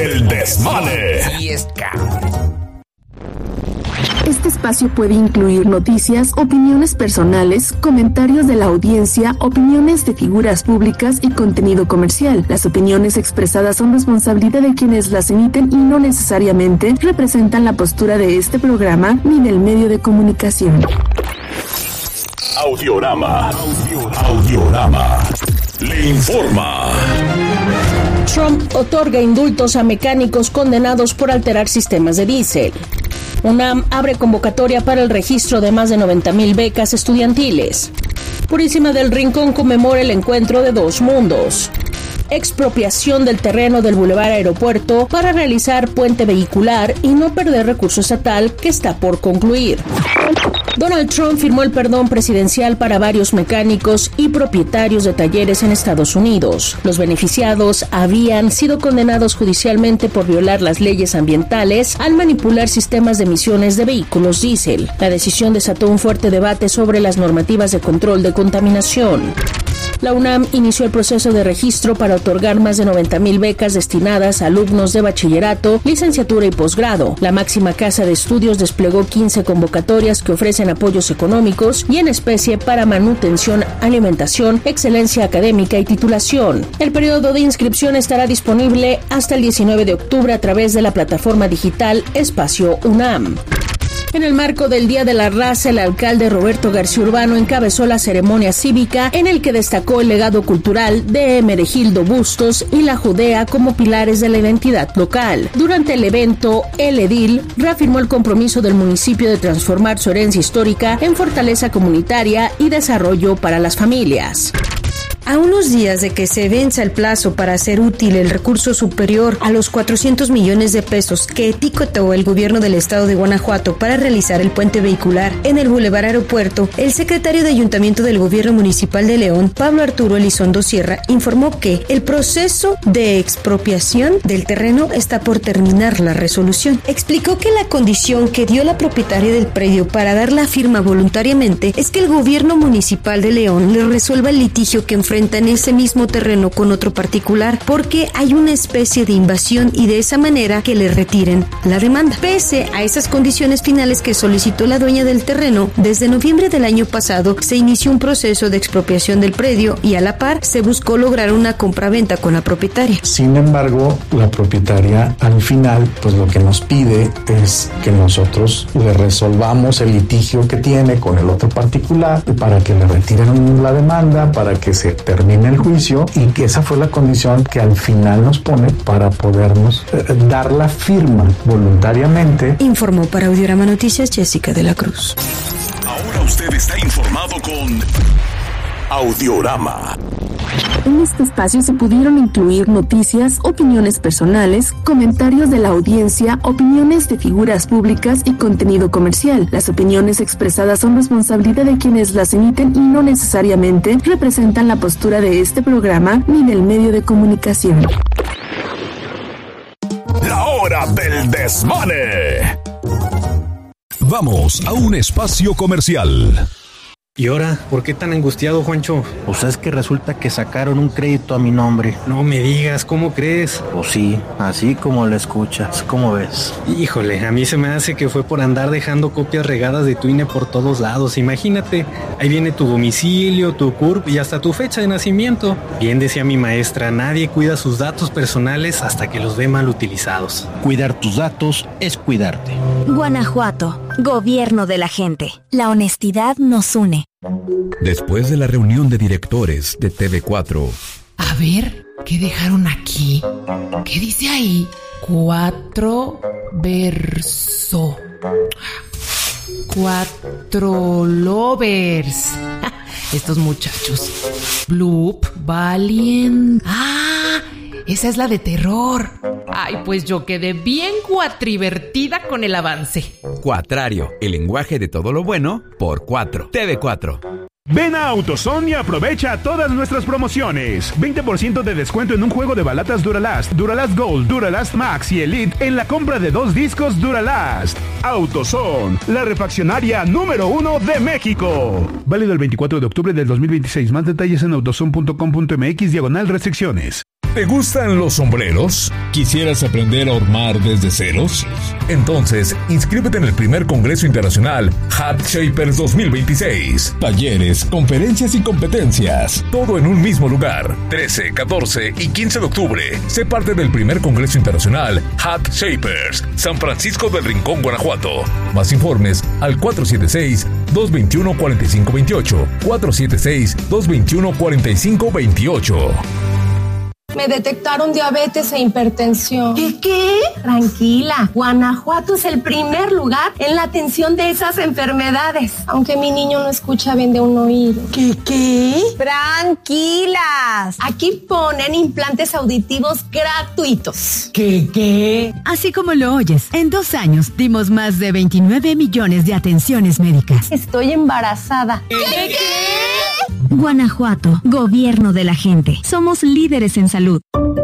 del Desmane. Este espacio puede incluir noticias, opiniones personales, comentarios de la audiencia, opiniones de figuras públicas y contenido comercial. Las opiniones expresadas son responsabilidad de quienes las emiten y no necesariamente representan la postura de este programa ni del medio de comunicación. Audiorama le informa. Trump otorga indultos a mecánicos condenados por alterar sistemas de diésel. UNAM abre convocatoria para el registro de más de 90,000 becas estudiantiles. Purísima del Rincón conmemora el encuentro de dos mundos. Expropiación del terreno del Boulevard Aeropuerto para realizar puente vehicular y no perder recurso estatal que está por concluir. Donald Trump firmó el perdón presidencial para varios mecánicos y propietarios de talleres en Estados Unidos. Los beneficiados habían sido condenados judicialmente por violar las leyes ambientales al manipular sistemas de emisiones de vehículos diésel. La decisión desató un fuerte debate sobre las normativas de control de contaminación. La UNAM inició el proceso de registro para otorgar más de 90,000 becas destinadas a alumnos de bachillerato, licenciatura y posgrado. La máxima casa de estudios desplegó 15 convocatorias que ofrecen apoyos económicos y en especie para manutención, alimentación, excelencia académica y titulación. El periodo de inscripción estará disponible hasta el 19 de octubre a través de la plataforma digital Espacio UNAM. En el marco del Día de la Raza, el alcalde Roberto García Urbano encabezó la ceremonia cívica en el que destacó el legado cultural de Hermenegildo Bustos y la Judea como pilares de la identidad local. Durante el evento, el edil reafirmó el compromiso del municipio de transformar su herencia histórica en fortaleza comunitaria y desarrollo para las familias. A unos días de que se venza el plazo para hacer útil el recurso superior a los 400 millones de pesos que etiquetó el gobierno del estado de Guanajuato para realizar el puente vehicular en el Boulevard Aeropuerto, el secretario de Ayuntamiento del Gobierno Municipal de León, Pablo Arturo Elizondo Sierra, informó que el proceso de expropiación del terreno está por terminar la resolución. Explicó que la condición que dio la propietaria del predio para dar la firma voluntariamente es que el Gobierno Municipal de León le resuelva el litigio que enfrenta en ese mismo terreno con otro particular, porque hay una especie de invasión y de esa manera que le retiren la demanda. Pese a esas condiciones finales que solicitó la dueña del terreno, desde noviembre del año pasado se inició un proceso de expropiación del predio y a la par se buscó lograr una compraventa con la propietaria. Sin embargo, la propietaria al final pues lo que nos pide es que nosotros le resolvamos el litigio que tiene con el otro particular para que le retiren la demanda, para que se termine el juicio, y que esa fue la condición que al final nos pone para podernos dar la firma voluntariamente. Informó para Audiorama Noticias Jessica de la Cruz. Ahora usted está informado con Audiorama. En este espacio se pudieron incluir noticias, opiniones personales, comentarios de la audiencia, opiniones de figuras públicas y contenido comercial. Las opiniones expresadas son responsabilidad de quienes las emiten y no necesariamente representan la postura de este programa ni del medio de comunicación. La hora del Desmane. Vamos a un espacio comercial. ¿Y ahora? ¿Por qué tan angustiado, Juancho? Pues es que resulta que sacaron un crédito a mi nombre. No me digas, ¿cómo crees? Pues sí, así como lo escuchas, ¿cómo ves? Híjole, a mí se me hace que fue por andar dejando copias regadas de tu INE por todos lados. Imagínate, ahí viene tu domicilio, tu CURP y hasta tu fecha de nacimiento. Bien decía mi maestra, nadie cuida sus datos personales hasta que los ve mal utilizados. Cuidar tus datos es cuidarte. Guanajuato, gobierno de la gente. La honestidad nos une. Después de la reunión de directores de TV4. A ver, ¿qué dejaron aquí? ¿Qué dice ahí? 4 verso. 4 lovers. Estos muchachos. Bloop, Valiant. ¡Ah! Esa es la de terror. Ay, pues yo quedé bien cuatrivertida con el avance. Cuatrario, el lenguaje de todo lo bueno por 4. TV4. Ven a AutoZone y aprovecha todas nuestras promociones. 20% de descuento en un juego de balatas Duralast, Duralast Gold, Duralast Max y Elite en la compra de 2 discos Duralast. AutoZone, la refaccionaria número 1 de México. Válido el 24 de octubre del 2026. Más detalles en autozone.com.mx/restricciones. ¿Te gustan los sombreros? ¿Quisieras aprender a hormar desde ceros? Entonces, inscríbete en el primer Congreso Internacional Hat Shapers 2026. Talleres, conferencias y competencias. Todo en un mismo lugar. 13, 14 y 15 de octubre. Sé parte del primer Congreso Internacional Hat Shapers, San Francisco del Rincón, Guanajuato. Más informes al 476-221-4528. 476-221-4528. Me detectaron diabetes e hipertensión. ¿Qué? Tranquila, Guanajuato es el primer lugar en la atención de esas enfermedades. Aunque mi niño no escucha bien de un oído. ¿Qué? Tranquilas. Aquí ponen implantes auditivos gratuitos. ¿Qué? Así como lo oyes, en 2 años dimos más de 29 millones de atenciones médicas. Estoy embarazada. ¿Qué? Guanajuato, gobierno de la gente. Somos líderes en salud.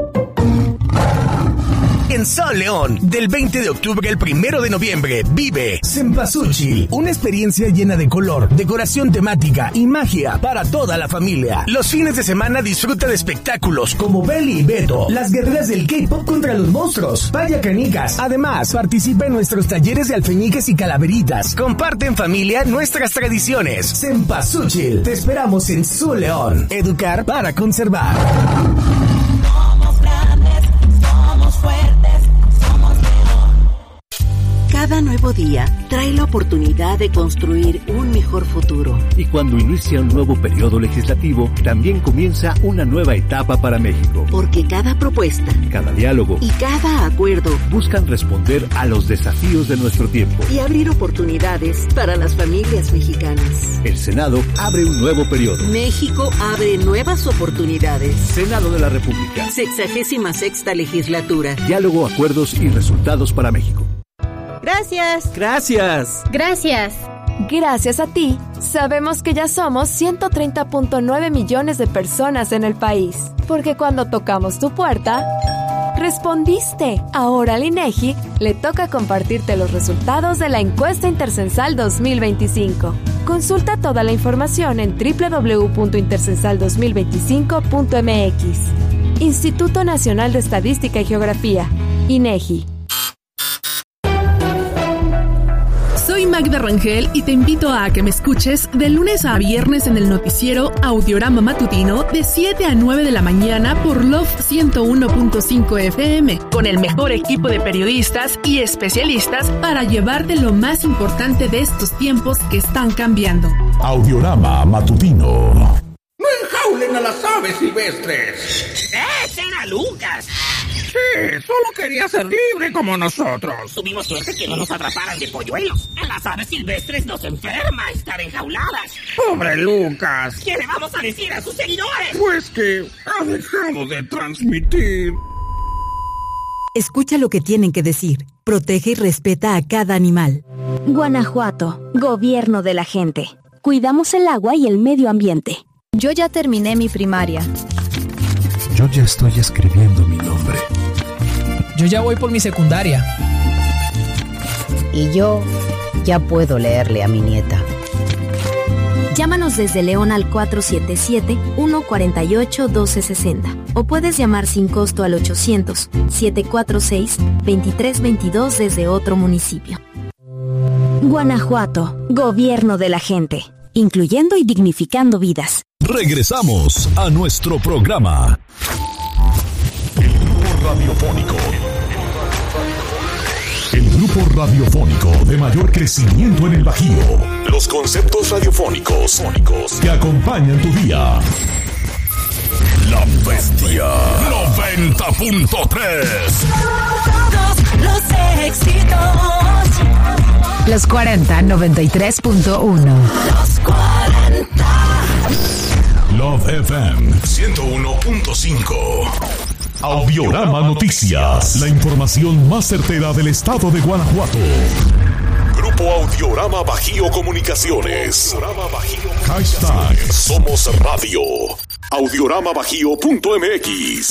En Sol León, del 20 de octubre al 1 de noviembre, vive Cempasúchil, una experiencia llena de color, decoración temática y magia para toda la familia. Los fines de semana disfruta de espectáculos como Belly y Beto, las guerreras del K-pop contra los monstruos, vaya canicas. Además, participa en nuestros talleres de alfeñiques y calaveritas. Comparte en familia nuestras tradiciones. Cempasúchil, te esperamos en Sol León. Educar para conservar. Cada nuevo día trae la oportunidad de construir un mejor futuro. Y cuando inicia un nuevo periodo legislativo, también comienza una nueva etapa para México. Porque cada propuesta, cada diálogo y cada acuerdo buscan responder a los desafíos de nuestro tiempo y abrir oportunidades para las familias mexicanas. El Senado abre un nuevo periodo. México abre nuevas oportunidades. Senado de la República. 66ª legislatura. Diálogo, acuerdos y resultados para México. Gracias. Gracias. Gracias. Gracias a ti, sabemos que ya somos 130.9 millones de personas en el país. Porque cuando tocamos tu puerta, respondiste. Ahora al INEGI le toca compartirte los resultados de la encuesta Intercensal 2025. Consulta toda la información en www.intercensal2025.mx. Instituto Nacional de Estadística y Geografía, INEGI. Soy Magda Rangel y te invito a que me escuches de lunes a viernes en el noticiero Audiorama Matutino de 7 a 9 de la mañana por Love 101.5 FM, con el mejor equipo de periodistas y especialistas para llevarte lo más importante de estos tiempos que están cambiando. Audiorama Matutino. ¡No enjaulen a las aves silvestres! ¡Ese era Lucas! Sí, solo quería ser libre como nosotros. Tuvimos suerte que no nos atraparan de polluelos. A las aves silvestres nos enferma estar enjauladas. ¡Pobre Lucas! ¿Qué le vamos a decir a sus seguidores? Pues que ha dejado de transmitir. Escucha lo que tienen que decir. Protege y respeta a cada animal. Guanajuato, gobierno de la gente. Cuidamos el agua y el medio ambiente. Yo ya terminé mi primaria. Yo ya estoy escribiendo mi nombre. Yo ya voy por mi secundaria. Y yo ya puedo leerle a mi nieta. Llámanos desde León al 477-148-1260 o puedes llamar sin costo al 800-746-2322 desde otro municipio. Guanajuato, gobierno de la gente, incluyendo y dignificando vidas. Regresamos a nuestro programa. El grupo radiofónico. El grupo radiofónico de mayor crecimiento en el Bajío. Los conceptos radiofónicos que acompañan tu día. La Bestia 90.3. Todos los éxitos. Los 40 93.1. Los 40. Love FM 101.5. Audiorama Noticias. La información más certera del estado de Guanajuato. Grupo Audiorama Bajío Comunicaciones. Hashtag Somos Radio. Audioramabajío.mx.